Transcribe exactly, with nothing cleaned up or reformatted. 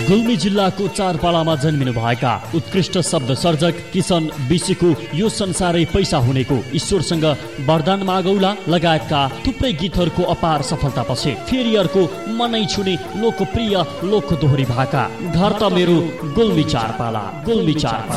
गुल्मी जिल्लाको चारपालामा जन्मिनु भएका उत्कृष्ट शब्द सर्जक किसन विशीको यो संसारै पैसा हुनेको, ईश्वरसँग वरदान मागौला लगायतका थुप्रै गीतहरूको अपार सफलतापछि फेरि अर्को मनै छुने लोकप्रिय लोक दोहोरी भाका घर त मेरो गुल्मी चारपाला, गुल्मी चारपाला।